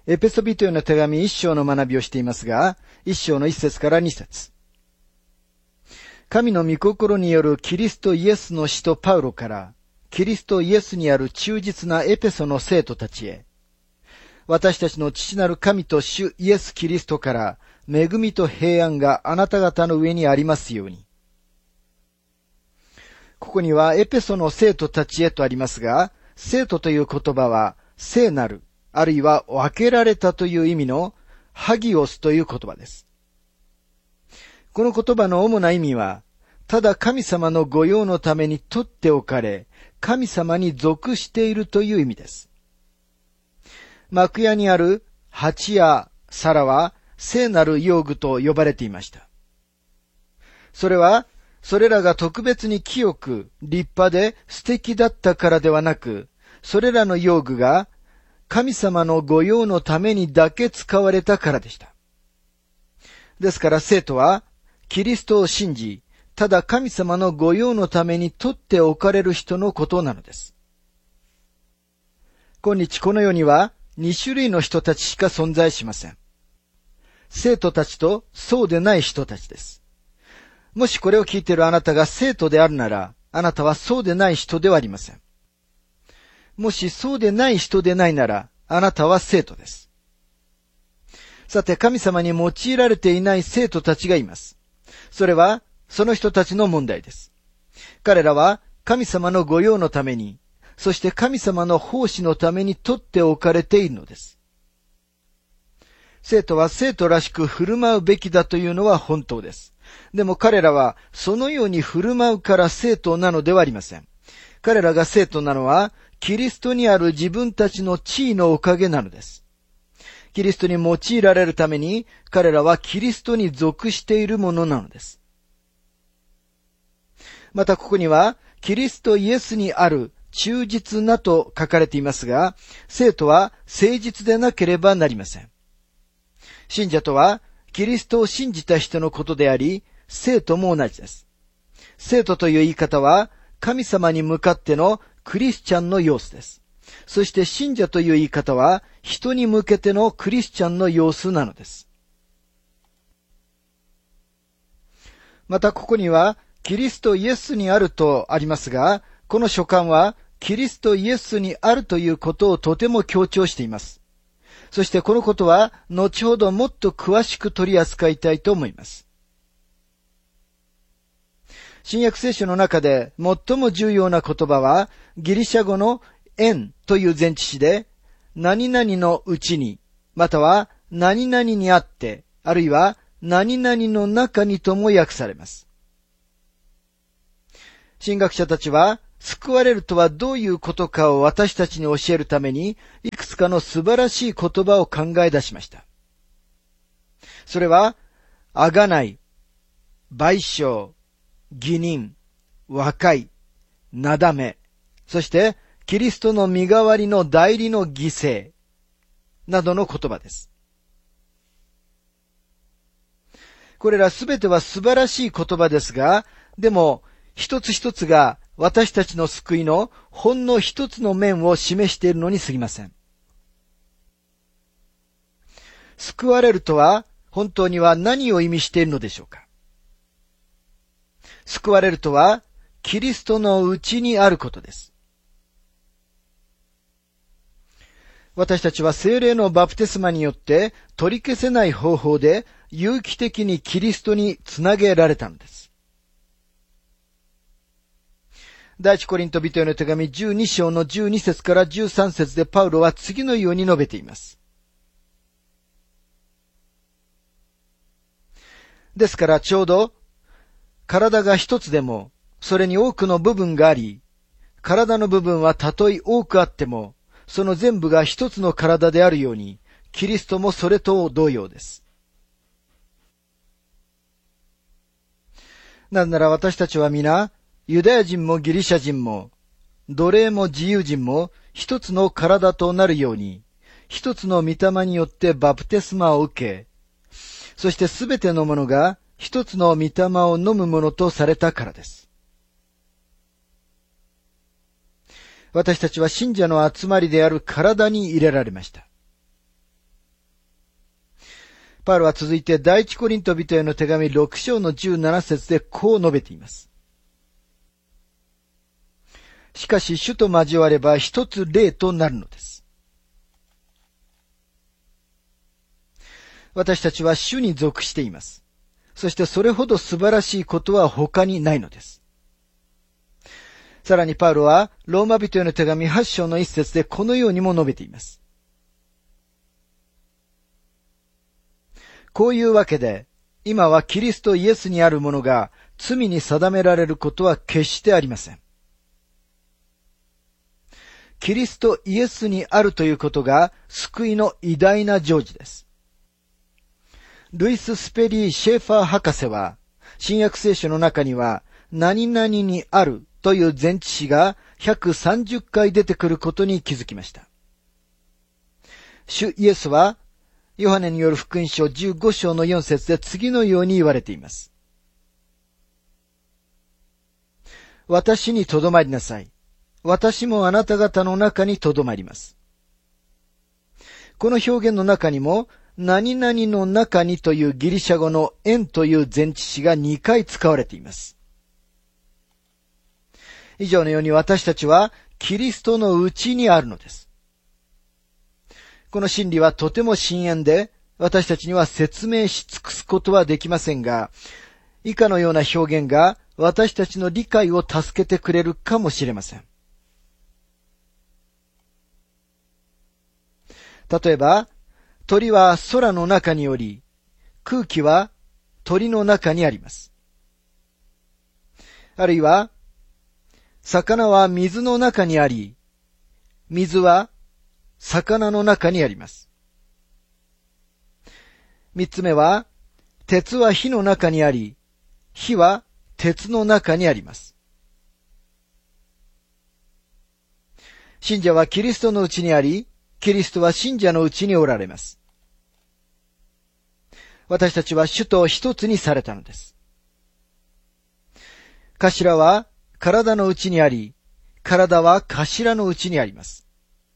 エペソビトへの手紙一章の学びをしていますが、一章の一節から二節。神の御心によるキリストイエスの使徒パウロから、キリストイエスにある忠実なエペソの生徒たちへ、私たちの父なる神と主イエス・キリストから恵みと平安があなた方の上にありますように。ここにはエペソの生徒たちへとありますが、生徒という言葉は聖なる、あるいは分けられたという意味のハギオスという言葉です。この言葉の主な意味は、ただ神様の御用のために取っておかれ、神様に属しているという意味です。幕屋にある鉢や皿は聖なる用具と呼ばれていました。それは、それらが特別に清く、立派で素敵だったからではなく、それらの用具が神様の御用のためにだけ使われたからでした。ですから生徒は、キリストを信じ、ただ神様の御用のために取っておかれる人のことなのです。今日この世には、2種類の人たちしか存在しません。生徒たちとそうでない人たちです。もしこれを聞いているあなたが生徒であるなら、あなたはそうでない人ではありません。もしそうでない人でないなら、あなたは生徒です。さて、神様に用いられていない生徒たちがいます。それは、その人たちの問題です。彼らは神様の御用のために、そして神様の奉仕のために取っておかれているのです。生徒は生徒らしく振る舞うべきだというのは本当です。でも彼らはそのように振る舞うから生徒なのではありません。彼らが生徒なのは、キリストにある自分たちの地位のおかげなのです。キリストに用いられるために、彼らはキリストに属しているものなのです。またここには、キリストイエスにある忠実なと書かれていますが、生徒は誠実でなければなりません。信者とは、キリストを信じた人のことであり、生徒も同じです。生徒という言い方は、神様に向かってのクリスチャンの様子です。そして信者という言い方は、人に向けてのクリスチャンの様子なのです。またここには、キリストイエスにあるとありますが、この書簡はキリストイエスにあるということをとても強調しています。そしてこのことは後ほどもっと詳しく取り扱いたいと思います。新約聖書の中で最も重要な言葉はギリシャ語のエンという前置詞で何々のうちにまたは何々にあってあるいは何々の中にとも訳されます。神学者たちは救われるとはどういうことかを私たちに教えるために、いくつかの素晴らしい言葉を考え出しました。それは、あがない、賠償、義人、和解、なだめ、そしてキリストの身代わりの代理の犠牲、などの言葉です。これらすべては素晴らしい言葉ですが、でも、一つ一つが私たちの救いのほんの一つの面を示しているのに過ぎません。救われるとは本当には何を意味しているのでしょうか。救われるとはキリストのうちにあることです。私たちは聖霊のバプテスマによって取り消せない方法で有機的にキリストにつなげられたのです。第一コリント人への手紙12章の12節から13節でパウロは次のように述べています。ですからちょうど体が一つでもそれに多くの部分があり、体の部分はたとえ多くあってもその全部が一つの体であるように、キリストもそれと同様です。なぜなら私たちは皆、ユダヤ人もギリシャ人も、奴隷も自由人も一つの体となるように、一つの御霊によってバプテスマを受け、そしてすべてのものが一つの御霊を飲むものとされたからです。私たちは信者の集まりである体に入れられました。 パウロは続いて第一コリント人への手紙6章の17節でこう述べています。しかし主と交われば一つ霊となるのです。私たちは主に属しています。そしてそれほど素晴らしいことは他にないのです。さらにパウロはローマ人への手紙8章の1節でこのようにも述べています。こういうわけで、今はキリストイエスにあるものが罪に定められることは決してありません。キリストイエスにあるということが救いの偉大な成就です。ルイス・スペリー・シェーファー博士は、新約聖書の中には、何々にあるという前置詞が130回出てくることに気づきました。主イエスは、ヨハネによる福音書15章の4節で次のように言われています。私にとどまりなさい。私もあなた方の中にとどまります。この表現の中にも、何々の中にというギリシャ語の円という前置詞が2回使われています。以上のように私たちはキリストのうちにあるのです。この真理はとても深遠で、私たちには説明し尽くすことはできませんが、以下のような表現が私たちの理解を助けてくれるかもしれません。例えば、鳥は空の中におり、空気は鳥の中にあります。あるいは、魚は水の中にあり、水は魚の中にあります。三つ目は、鉄は火の中にあり、火は鉄の中にあります。信者はキリストのうちにあり、キリストは信者のうちにおられます。私たちは主と一つにされたのです。頭は体のうちにあり、体は頭のうちにあります。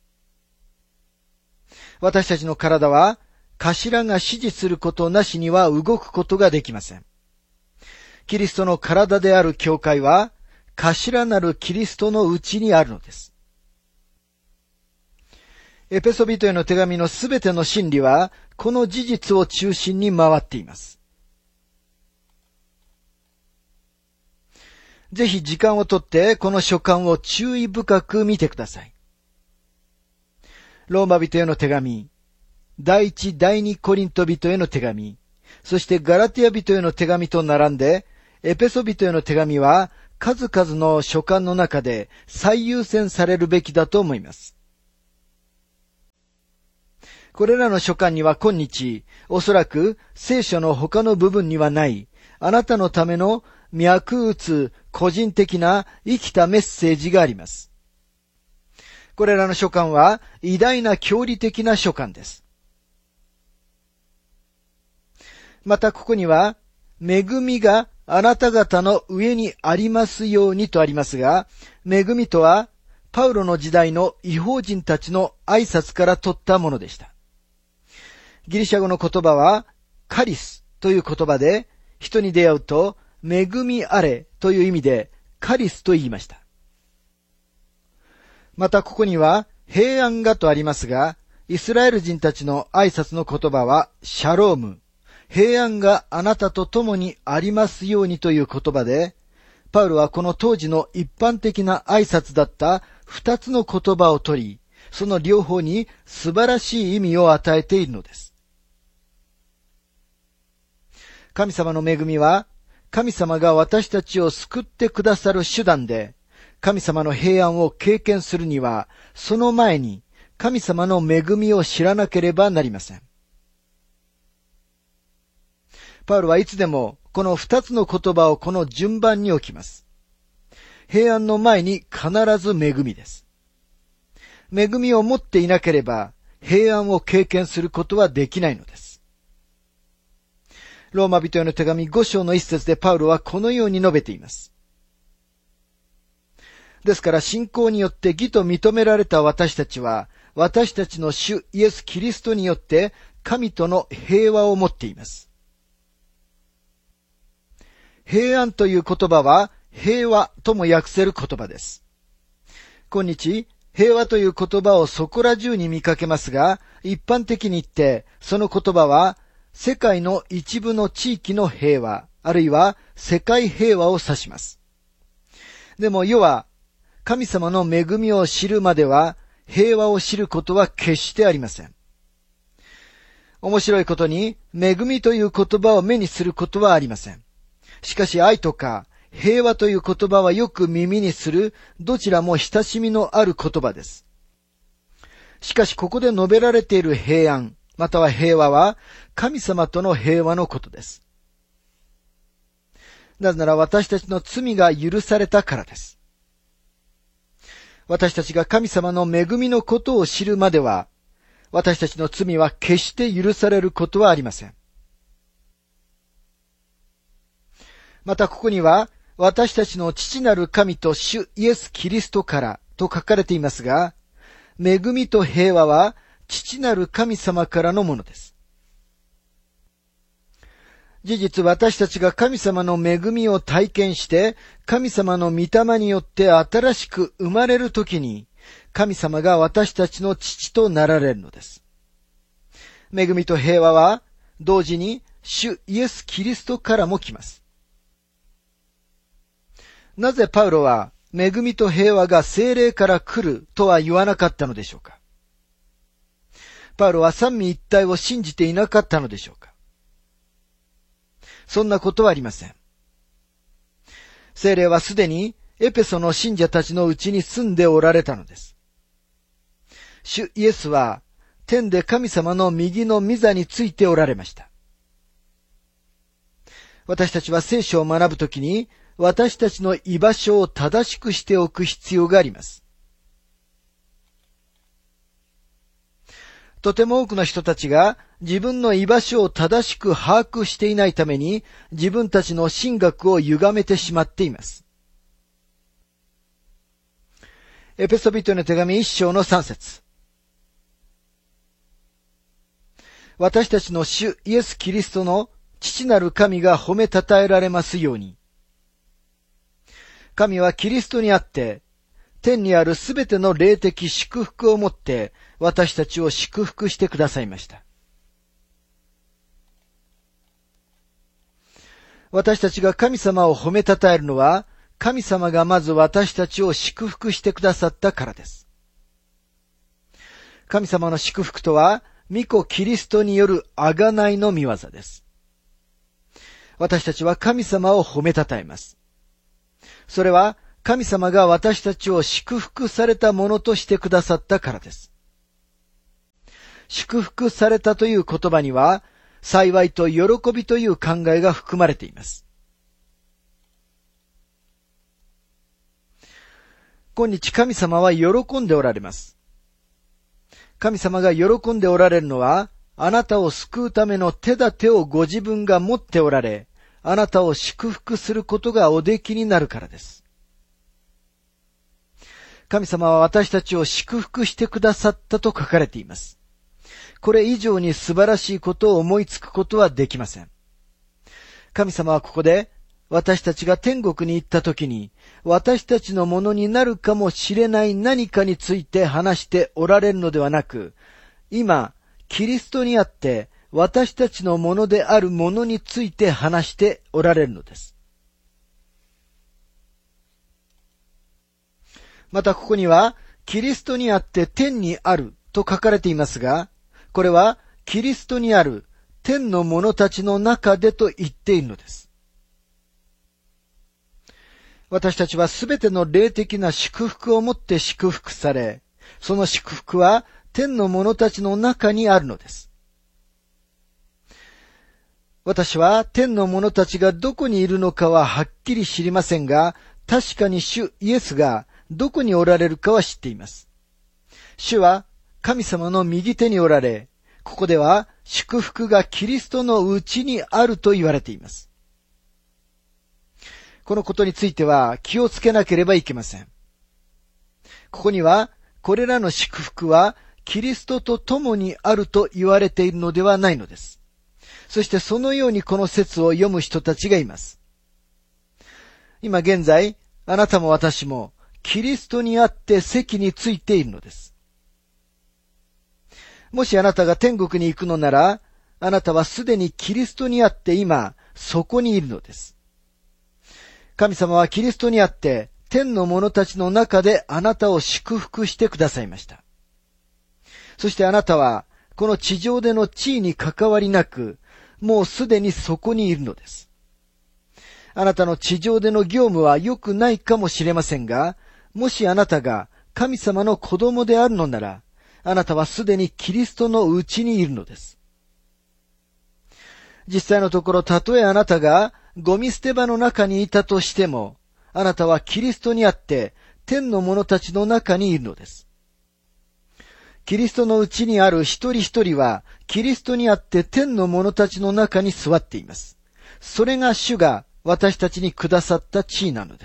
私たちの体は頭が指示することなしには動くことができません。キリストの体である教会は頭なるキリストのうちにあるのです。エペソビトへの手紙のすべての真理はこの事実を中心に回っています。ぜひ時間をとってこの書簡を注意深く見てください。ローマ人への手紙、第一、第二コリント人への手紙、そしてガラティア人への手紙と並んで、エペソ人への手紙は数々の書簡の中で最優先されるべきだと思います。これらの書簡には今日、おそらく聖書の他の部分にはない、あなたのための脈打つ個人的な生きたメッセージがあります。これらの書簡は偉大な教理的な書簡です。またここには、恵みがあなた方の上にありますようにとありますが、恵みとはパウロの時代の異邦人たちの挨拶から取ったものでした。ギリシャ語の言葉はカリスという言葉で、人に出会うと恵みあれという意味でカリスと言いました。またここには平安がとありますが、イスラエル人たちの挨拶の言葉はシャローム、平安があなたと共にありますようにという言葉で、パウロはこの当時の一般的な挨拶だった二つの言葉を取り、その両方に素晴らしい意味を与えているのです。神様の恵みは、神様が私たちを救ってくださる手段で、神様の平安を経験するには、その前に神様の恵みを知らなければなりません。パウロはいつでもこの二つの言葉をこの順番に置きます。平安の前に必ず恵みです。恵みを持っていなければ平安を経験することはできないのです。ローマ人への手紙5章の一節でパウロはこのように述べています。ですから信仰によって義と認められた私たちは、私たちの主イエス・キリストによって神との平和を持っています。平安という言葉は平和とも訳せる言葉です。今日、平和という言葉をそこら中に見かけますが、一般的に言ってその言葉は世界の一部の地域の平和、あるいは世界平和を指します。でも世は神様の恵みを知るまでは平和を知ることは決してありません。面白いことに恵みという言葉を目にすることはありません。しかし愛とか平和という言葉はよく耳にする、どちらも親しみのある言葉です。しかしここで述べられている平安、または平和は神様との平和のことです。なぜなら私たちの罪が許されたからです。私たちが神様の恵みのことを知るまでは、私たちの罪は決して許されることはありません。またここには、私たちの父なる神と主イエス・キリストからと書かれていますが、恵みと平和は父なる神様からのものです。事実私たちが神様の恵みを体験して、神様の御霊によって新しく生まれるときに、神様が私たちの父となられるのです。恵みと平和は同時に主イエス・キリストからも来ます。なぜパウロは恵みと平和が聖霊から来るとは言わなかったのでしょうか。パウロは三位一体を信じていなかったのでしょうか。そんなことはありません。聖霊はすでにエペソの信者たちのうちに住んでおられたのです。主イエスは天で神様の右の御座についておられました。私たちは聖書を学ぶときに私たちの居場所を正しくしておく必要があります。とても多くの人たちが自分の居場所を正しく把握していないために自分たちの神学を歪めてしまっています。エペソビトの手紙1章の3節。私たちの主イエス・キリストの父なる神が褒めたたえられますように。神はキリストにあって、天にあるすべての霊的祝福をもって私たちを祝福してくださいました。私たちが神様を褒めたたえるのは、神様がまず私たちを祝福してくださったからです。神様の祝福とは、御子キリストによる贖いの御業です。私たちは神様を褒めたたえます。それは神様が私たちを祝福されたものとしてくださったからです。祝福されたという言葉には、幸いと喜びという考えが含まれています。今日神様は喜んでおられます。神様が喜んでおられるのは、あなたを救うための手立てをご自分が持っておられ、あなたを祝福することがおできになるからです。神様は私たちを祝福してくださったと書かれています。これ以上に素晴らしいことを思いつくことはできません。神様はここで私たちが天国に行った時に私たちのものになるかもしれない何かについて話しておられるのではなく、今キリストにあって私たちのものであるものについて話しておられるのです。またここにはキリストにあって天にあると書かれていますが、これはキリストにある天の者たちの中でと言っているのです。私たちはすべての霊的な祝福をもって祝福され、その祝福は天の者たちの中にあるのです。私は天の者たちがどこにいるのかははっきり知りませんが、確かに主イエスがどこにおられるかは知っています。主は神様の右手におられ、ここでは祝福がキリストのうちにあると言われています。このことについては気をつけなければいけません。ここにはこれらの祝福はキリストと共にあると言われているのではないのです。そしてそのようにこの説を読む人たちがいます。今現在、あなたも私もキリストにあって席についているのです。もしあなたが天国に行くのなら、あなたはすでにキリストにあって今、そこにいるのです。神様はキリストにあって、天の者たちの中であなたを祝福してくださいました。そしてあなたは、この地上での地位に関わりなく、もうすでにそこにいるのです。あなたの地上での業務は良くないかもしれませんが、もしあなたが神様の子供であるのなら、あなたはすでにキリストのうちにいるのです。実際のところ、たとえあなたがゴミ捨て場の中にいたとしても、あなたはキリストにあって天の者たちの中にいるのです。キリストのうちにある一人一人は、キリストにあって天の者たちの中に座っています。それが主が私たちにくださった地位なのです。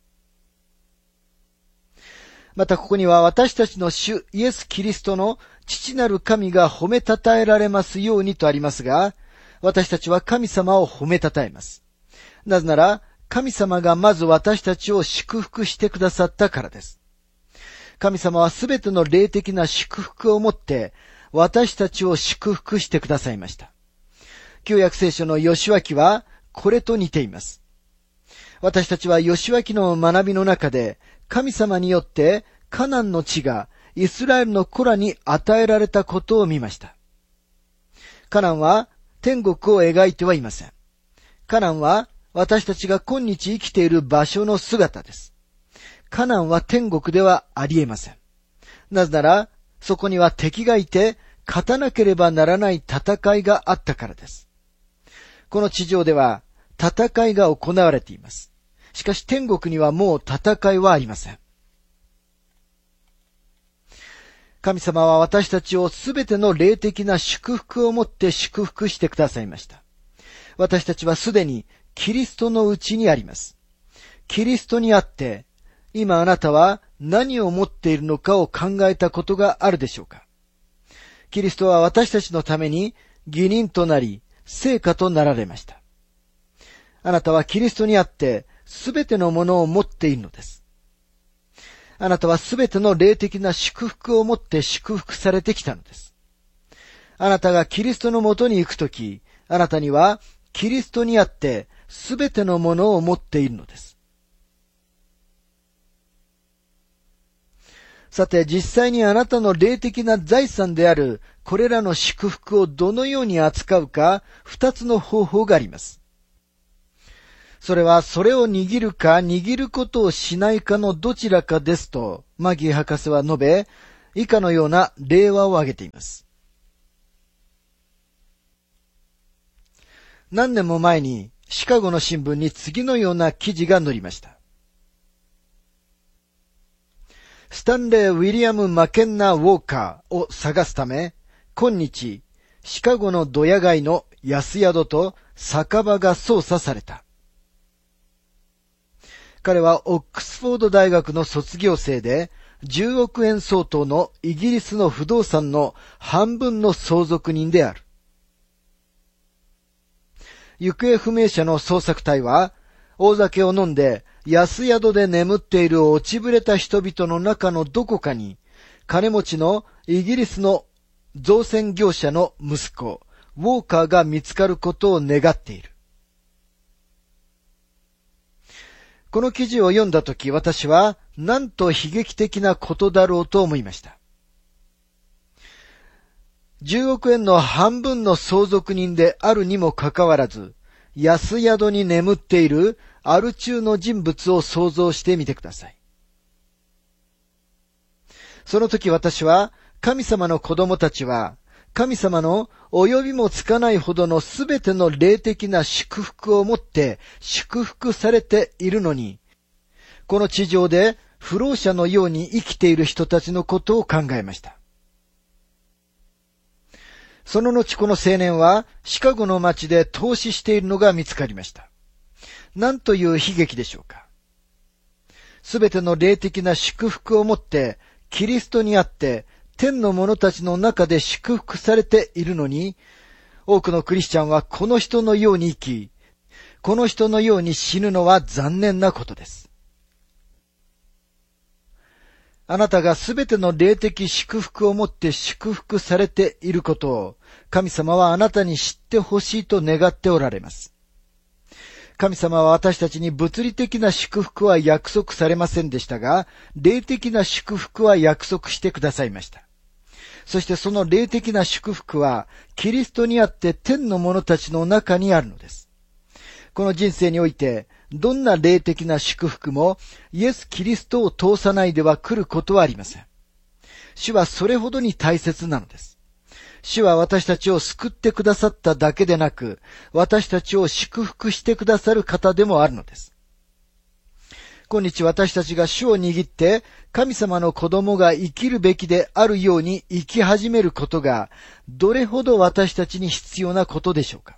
またここには私たちの主イエス・キリストの父なる神が褒めたたえられますようにとありますが、私たちは神様を褒めたたえます。なぜなら、神様がまず私たちを祝福してくださったからです。神様はすべての霊的な祝福をもって私たちを祝福してくださいました。旧約聖書の義訳はこれと似ています。私たちは義訳の学びの中で神様によってカナンの地がイスラエルの子らに与えられたことを見ました。カナンは天国を描いてはいません。カナンは私たちが今日生きている場所の姿です。カナンは天国ではありえません。なぜなら、そこには敵がいて、勝たなければならない戦いがあったからです。この地上では、戦いが行われています。しかし天国にはもう戦いはありません。神様は私たちをすべての霊的な祝福をもって祝福してくださいました。私たちはすでにキリストのうちにあります。キリストにあって、今あなたは何を持っているのかを考えたことがあるでしょうか。キリストは私たちのために義人となり、成果となられました。あなたはキリストにあってすべてのものを持っているのです。あなたはすべての霊的な祝福をもって祝福されてきたのです。あなたがキリストのもとに行くとき、あなたにはキリストにあってすべてのものを持っているのです。さて、実際にあなたの霊的な財産であるこれらの祝福をどのように扱うか、二つの方法があります。それは、それを握るか握ることをしないかのどちらかですと、マギー博士は述べ、以下のような例話を挙げています。何年も前にシカゴの新聞に次のような記事が載りました。スタンレー・ウィリアム・マケンナ・ウォーカーを探すため、今日、シカゴのドヤ街の安宿と酒場が捜査された。彼はオックスフォード大学の卒業生で、10億円相当のイギリスの不動産の半分の相続人である。行方不明者の捜索隊は、大酒を飲んで安宿で眠っている落ちぶれた人々の中のどこかに、金持ちのイギリスの造船業者の息子、ウォーカーが見つかることを願っている。この記事を読んだとき、私はなんと悲劇的なことだろうと思いました。10億円の半分の相続人であるにもかかわらず、安宿に眠っているアル中の人物を想像してみてください。その時私は、神様の子供たちは、神様の及びもつかないほどのすべての霊的な祝福をもって祝福されているのに、この地上で不老者のように生きている人たちのことを考えました。その後この青年はシカゴの街で凍死しているのが見つかりました。なんという悲劇でしょうか。すべての霊的な祝福をもってキリストにあって天の者たちの中で祝福されているのに、多くのクリスチャンはこの人のように生き、この人のように死ぬのは残念なことです。あなたがすべての霊的祝福をもって祝福されていることを、神様はあなたに知ってほしいと願っておられます。神様は私たちに物理的な祝福は約束されませんでしたが、霊的な祝福は約束してくださいました。そしてその霊的な祝福は、キリストにあって天の者たちの中にあるのです。この人生において、どんな霊的な祝福もイエス・キリストを通さないでは来ることはありません。主はそれほどに大切なのです。主は私たちを救ってくださっただけでなく、私たちを祝福してくださる方でもあるのです。今日私たちが主を握って神様の子供が生きるべきであるように生き始めることがどれほど私たちに必要なことでしょうか。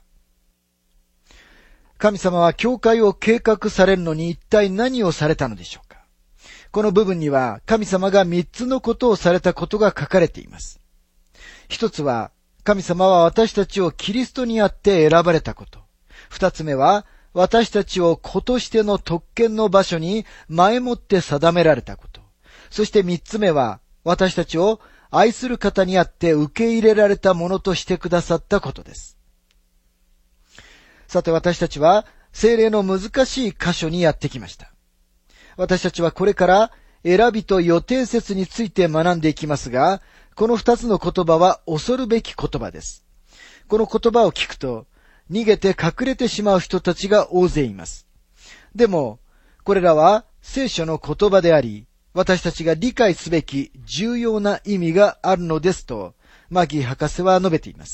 神様は教会を計画されるのに一体何をされたのでしょうか。この部分には神様が3つのことをされたことが書かれています。一つは、神様は私たちをキリストにあって選ばれたこと。二つ目は、私たちを子としての特権の場所に前もって定められたこと。そして三つ目は、私たちを愛する方にあって受け入れられたものとしてくださったことです。さて私たちは聖霊の難しい箇所にやってきました。私たちはこれから選びと予定説について学んでいきますが、この二つの言葉は恐るべき言葉です。この言葉を聞くと逃げて隠れてしまう人たちが大勢います。でもこれらは聖書の言葉であり、私たちが理解すべき重要な意味があるのですとマギー博士は述べています。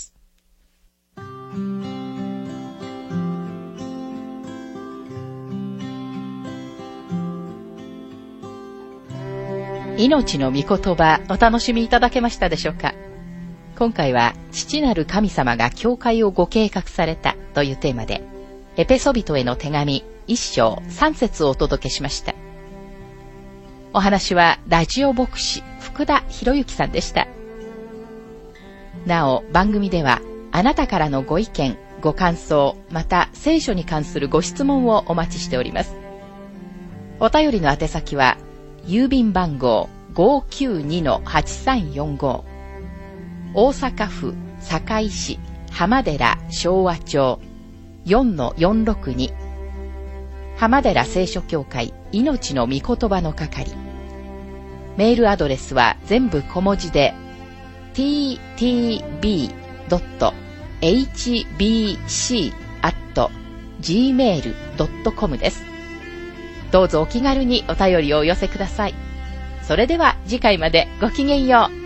命の御言葉、お楽しみいただけましたでしょうか。今回は父なる神様が教会をご計画されたというテーマで、エペソビトへの手紙1章3節をお届けしました。お話はラジオ牧師福田博之さんでした。なお番組ではあなたからのご意見、ご感想、また聖書に関するご質問をお待ちしております。お便りの宛先は郵便番号 592-8345 大阪府堺市浜寺昭和町 4-462 浜寺聖書協会命の御言葉の係。メールアドレスは全部小文字で ttb.hbc@gmail.com です。どうぞお気軽にお便りをお寄せください。それでは次回までごきげんよう。